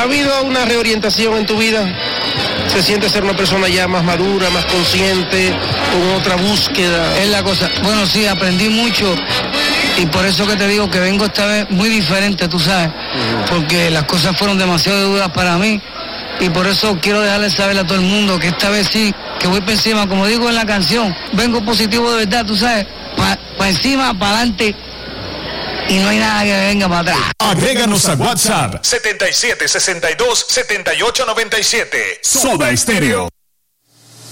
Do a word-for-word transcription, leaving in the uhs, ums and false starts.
habido una reorientación en tu vida? ¿Se siente ser una persona ya más madura, más consciente, con otra búsqueda? Es la cosa. Bueno, sí, aprendí mucho y por eso que te digo que vengo esta vez muy diferente, tú sabes, uh-huh. porque las cosas fueron demasiado duras para mí y por eso quiero dejarle saber a todo el mundo que esta vez sí, que voy para encima, como digo en la canción, vengo positivo de verdad, tú sabes, para pa encima, para adelante. Y no hay nada que me venga para atrás. Agréganos a WhatsApp setenta y siete sesenta y dos setenta y ocho noventa y siete. Soda Stereo.